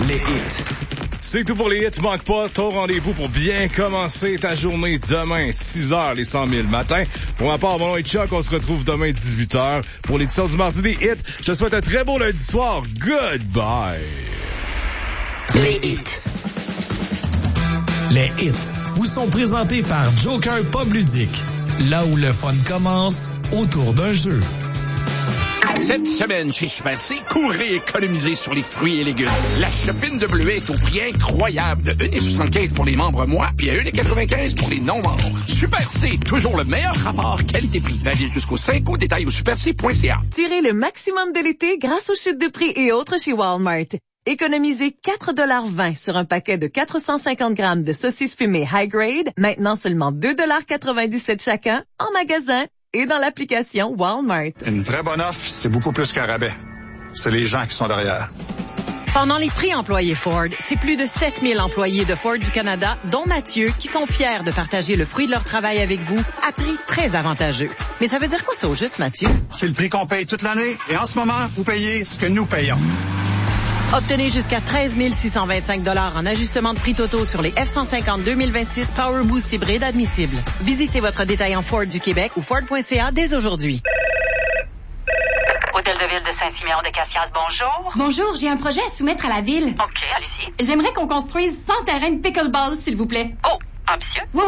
Les hits. C'est tout pour les hits. Manque pas ton rendez-vous pour bien commencer ta journée demain, 6h, les 100 000 matin. Pour ma part, mon nom est Chuck. On se retrouve demain, 18h, pour l'édition du mardi des hits. Je te souhaite un très beau lundi soir. Goodbye. Les hits. Les hits vous sont présentés par Joker Pub Ludique. Là où le fun commence, autour d'un jeu. Cette semaine, chez Super C, courez économiser sur les fruits et légumes. La chopine de bleuet est au prix incroyable de 1,75 pour les membres mois, puis à 1,95 pour les non-membres. Super C, toujours le meilleur rapport qualité-prix. Valide jusqu'au 5 août, détail au superc.ca. Tirez le maximum de l'été grâce aux chutes de prix et autres chez Walmart. Économisez 4,20 $ sur un paquet de 450 grammes de saucisses fumées high grade, maintenant seulement 2,97 $ chacun, en magasin et dans l'application Walmart. Une vraie bonne offre, c'est beaucoup plus qu'un rabais. C'est les gens qui sont derrière. Pendant les prix employés Ford, c'est plus de 7000 employés de Ford du Canada, dont Mathieu, qui sont fiers de partager le fruit de leur travail avec vous à prix très avantageux. Mais ça veut dire quoi ça au juste, Mathieu? C'est le prix qu'on paye toute l'année et en ce moment, vous payez ce que nous payons. Obtenez jusqu'à 13 625 $ en ajustement de prix totaux sur les F-150 2026 Power Boost hybride admissibles. Visitez votre détaillant Ford du Québec ou Ford.ca dès aujourd'hui. Hôtel de Ville de Saint-Siméon de Cassias, bonjour. Bonjour, j'ai un projet à soumettre à la ville. OK, allez-y. J'aimerais qu'on construise 100 terrains de pickleball, s'il vous plaît. Oh, ambitieux. Oui,